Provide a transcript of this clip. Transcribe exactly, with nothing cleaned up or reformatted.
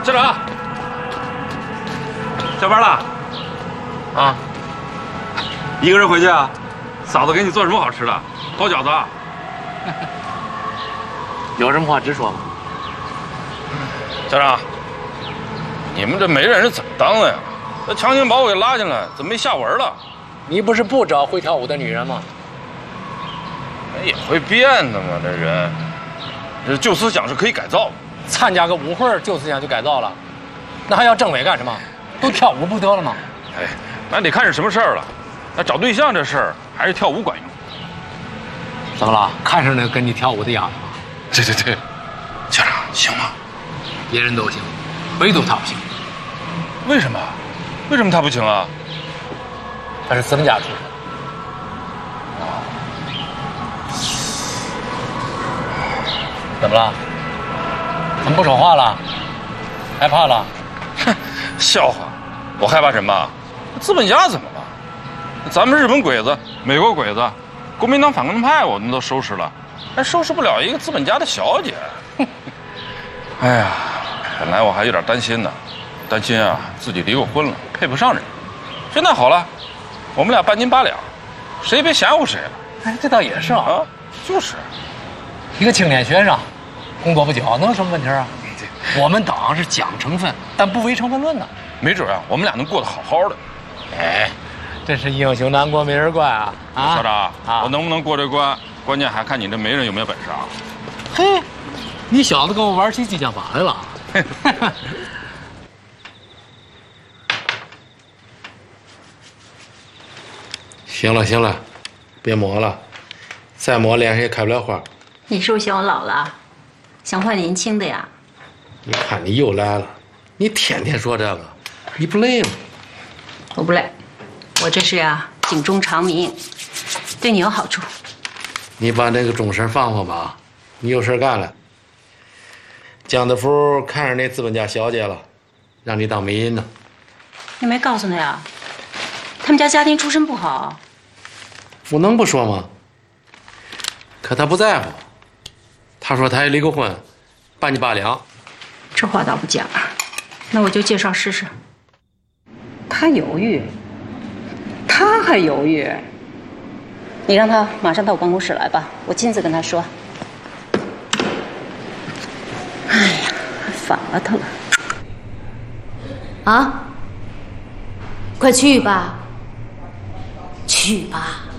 校长，下班了？啊？一个人回去啊？嫂子给你做什么好吃的？包饺子啊？ 有什么话直说。 校长，你们这媒人是怎么当的呀？那强行把我给拉进来，怎么没下文了？ 你不是不找会跳舞的女人吗？ 也会变的嘛，这人，这旧思想是可以改造的。 参加个舞会，旧思想就改造了，那还要政委干什么？都跳舞不得了吗？ 哎，那得看是什么事儿了。那找对象这事儿还是跳舞管用。 怎么了？看上那个跟你跳舞的丫头？ 对对对，校长行吗？ 别人都行，唯独他不行。 为什么？为什么他不行啊？ 他是资本家出身。怎么了？怎么不说话了？害怕了？ 哼，笑话！我害怕什么？资本家怎么了？咱们日本鬼子、美国鬼子、国民党反动派，我们都收拾了，还收拾不了一个资本家的小姐。哎呀，本来我还有点担心呢，担心啊自己离过婚了，配不上人。现在好了，我们俩半斤八两，谁也别嫌乎谁了。 哎，这倒也是啊。 啊，就是， 一个青年学生，工作不久，能有什么问题啊？我们党是讲成分，但不唯成分论呢。 没准啊，我们俩能过得好好的。 哎，真是英雄难过美人关啊！啊， 校长， 啊， 我能不能过这关，关键还看你这媒人有没有本事啊。 嘿，你小子跟我玩起激将法来了。行了行了，别抹了，再抹脸上也开不了花。 你是不是嫌我老了？想换年轻的呀？ 你看你又来了，你天天说这个，你不累吗？ 我不累，我这是呀警钟长鸣，对你有好处。 你把那个钟声放放吧，你有事干了。江德福看上那资本家小姐了，让你当媒人呢。 你没告诉他呀？他们家家庭出身不好。 我能不说吗？可他不在乎，他说他也离过婚，半斤八两。 这话倒不假，那我就介绍试试。他犹豫，他还犹豫。你让他马上到我办公室来吧，我亲自跟他说。哎呀，反了他了。 啊，快去吧，去吧。